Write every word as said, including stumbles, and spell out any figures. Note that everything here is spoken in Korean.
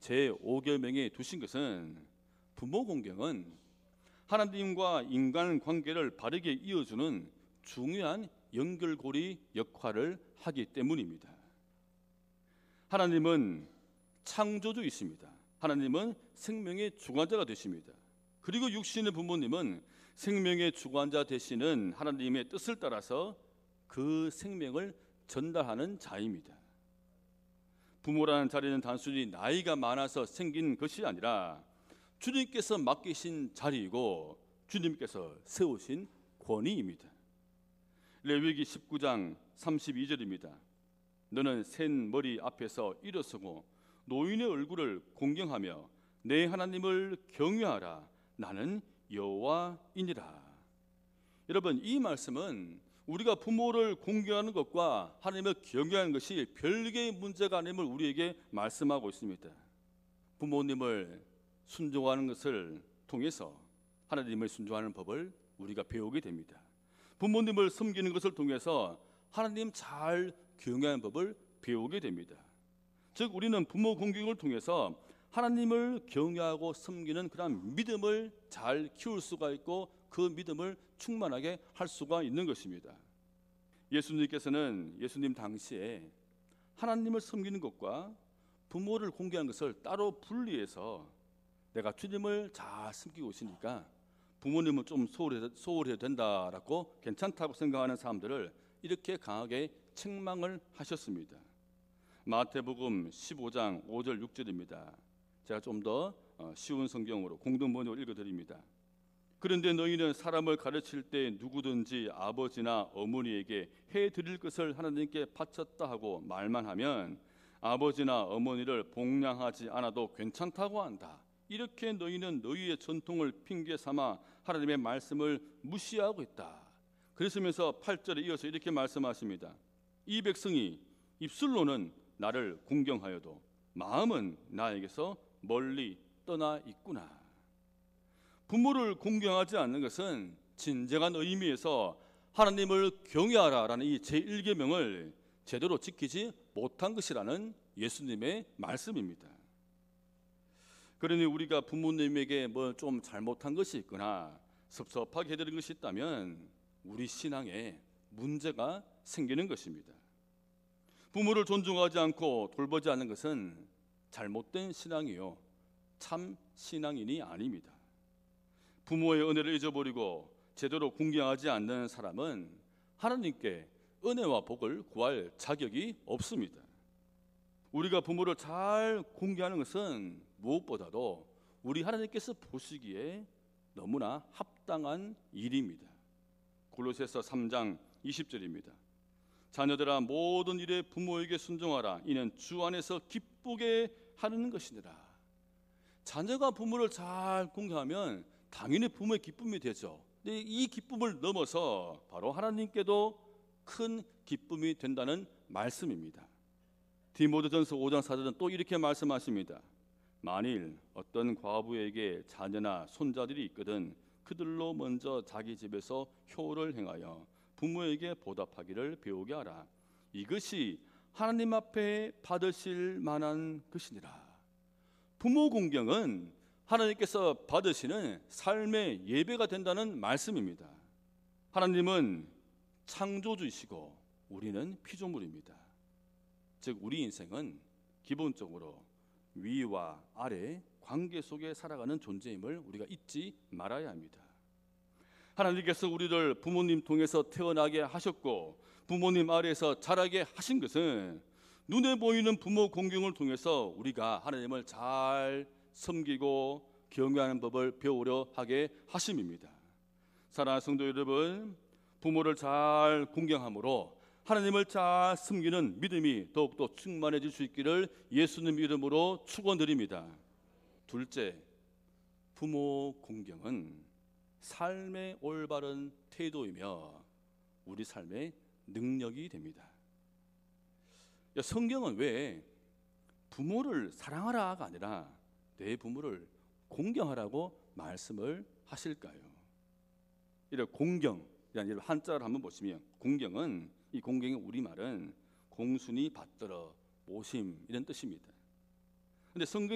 제오 계명에 두신 것은 부모 공경은 하나님과 인간 관계를 바르게 이어주는 중요한 연결고리 역할을 하기 때문입니다. 하나님은 창조주이십니다. 하나님은 생명의 주관자가 되십니다. 그리고 육신의 부모님은 생명의 주관자 되시는 하나님의 뜻을 따라서 그 생명을 전달하는 자입니다. 부모라는 자리는 단순히 나이가 많아서 생긴 것이 아니라 주님께서 맡기신 자리이고 주님께서 세우신 권위입니다. 레위기 십구 장 삼십이 절입니다. 너는 센 머리 앞에서 일어서고 노인의 얼굴을 공경하며 내 하나님을 경외하라. 나는 여호와이니라. 여러분, 이 말씀은 우리가 부모를 공경하는 것과 하나님을 경외하는 것이 별개의 문제가 아님을 우리에게 말씀하고 있습니다. 부모님을 순종하는 것을 통해서 하나님을 순종하는 법을 우리가 배우게 됩니다. 부모님을 섬기는 것을 통해서 하나님 잘 경외하는 법을 배우게 됩니다. 즉 우리는 부모 공경을 통해서 하나님을 경외하고 섬기는 그런 믿음을 잘 키울 수가 있고 그 믿음을 충만하게 할 수가 있는 것입니다. 예수님께서는 예수님 당시에 하나님을 섬기는 것과 부모를 공경하는 것을 따로 분리해서 내가 주님을 잘 섬기고 있으니까 부모님은 좀 소홀해, 소홀해도 된다라고 괜찮다고 생각하는 사람들을 이렇게 강하게 책망을 하셨습니다. 마태복음 십오 장 오 절 육 절입니다. 제가 좀 더 쉬운 성경으로 공동 번역을 읽어드립니다. 그런데 너희는 사람을 가르칠 때 누구든지 아버지나 어머니에게 해드릴 것을 하나님께 바쳤다 하고 말만 하면 아버지나 어머니를 복량하지 않아도 괜찮다고 한다. 이렇게 너희는 너희의 전통을 핑계 삼아 하나님의 말씀을 무시하고 있다. 그러시면서 팔 절에 이어서 이렇게 말씀하십니다. 이 백성이 입술로는 나를 공경하여도 마음은 나에게서 멀리 떠나 있구나. 부모를 공경하지 않는 것은 진정한 의미에서 하나님을 경외하라라는 이 제일 계명을 제대로 지키지 못한 것이라는 예수님의 말씀입니다. 그러니 우리가 부모님에게 뭐 좀 잘못한 것이 있거나 섭섭하게 해드린 것이 있다면 우리 신앙에 문제가 생기는 것입니다. 부모를 존중하지 않고 돌보지 않는 것은 잘못된 신앙이요 참 신앙인이 아닙니다. 부모의 은혜를 잊어버리고 제대로 공경하지 않는 사람은 하나님께 은혜와 복을 구할 자격이 없습니다. 우리가 부모를 잘 공경하는 것은 무엇보다도 우리 하나님께서 보시기에 너무나 합당한 일입니다. 골로새서 삼 장 이십 절입니다. 자녀들아 모든 일에 부모에게 순종하라. 이는 주 안에서 기쁘게 하는 것이니라. 자녀가 부모를 잘 공경하면 당연히 부모의 기쁨이 되죠. 근데 이 기쁨을 넘어서 바로 하나님께도 큰 기쁨이 된다는 말씀입니다. 디모데전서 오 장 사 절은 또 이렇게 말씀하십니다. 만일 어떤 과부에게 자녀나 손자들이 있거든 그들로 먼저 자기 집에서 효를 행하여 부모에게 보답하기를 배우게 하라. 이것이 하나님 앞에 받으실 만한 것이니라. 부모 공경은 하나님께서 받으시는 삶의 예배가 된다는 말씀입니다. 하나님은 창조주이시고 우리는 피조물입니다. 즉 우리 인생은 기본적으로 위와 아래 관계 속에 살아가는 존재임을 우리가 잊지 말아야 합니다. 하나님께서 우리를 부모님 통해서 태어나게 하셨고 부모님 아래에서 자라게 하신 것은 눈에 보이는 부모 공경을 통해서 우리가 하나님을 잘 섬기고 경외하는 법을 배우려 하게 하심입니다. 사랑하는 성도 여러분, 부모를 잘 공경함으로 하나님을 잘 섬기는 믿음이 더욱더 충만해질 수 있기를 예수님 이름으로 축원드립니다. 둘째, 부모 공경은 삶의 올바른 태도이며 우리 삶의 능력이 됩니다. 성경은 왜 부모를 사랑하라가 아니라 내 부모를 공경하라고 말씀을 하실까요? 이런 공경이라는 한자를 한번 보시면 공경은 이 공경의 우리말은 공순히 받들어 모심 이런 뜻입니다. 근데 성경